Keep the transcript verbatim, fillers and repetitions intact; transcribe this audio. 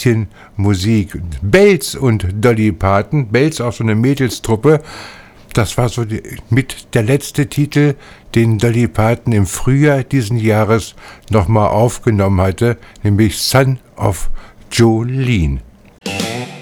bisschen Musik. Bells und Dolly Parton, Bells auch so eine Mädelstruppe, das war so die, mit der letzte Titel, den Dolly Parton im Frühjahr diesen Jahres nochmal aufgenommen hatte, nämlich Son of Jolene.